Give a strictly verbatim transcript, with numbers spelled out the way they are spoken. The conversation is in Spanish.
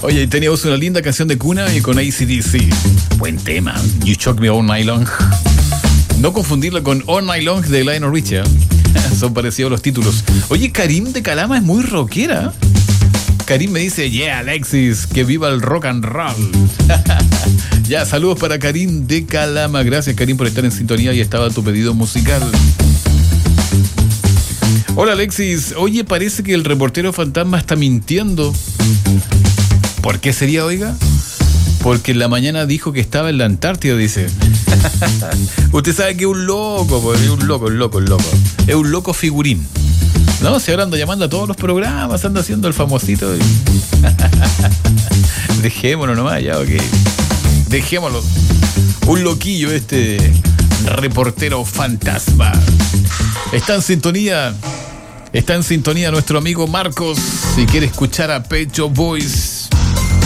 Oye, teníamos una linda canción de cuna y con A C D C. Buen tema. You Shock Me All Night Long. No confundirla con All Night Long de Lionel Richie. Son parecidos los títulos. Oye, Karim de Calama es muy rockera. Karim me dice, yeah, Alexis, que viva el rock and roll. Ya, saludos para Karim de Calama. Gracias, Karim, por estar en sintonía y estaba tu pedido musical. Hola, Alexis. Oye, parece que el reportero fantasma está mintiendo. ¿Por qué sería, oiga? Porque en la mañana dijo que estaba en la Antártida, dice. Usted sabe que es un loco, pues, es un loco, un loco, un loco. Es un loco figurín. No, se ahora anda llamando a todos los programas, anda haciendo el famosito. Y... Dejémoslo nomás, ya, ok. Dejémoslo. Un loquillo este reportero fantasma. Está en sintonía. Está en sintonía nuestro amigo Marcos. Si quiere escuchar a Pet Shop Boys.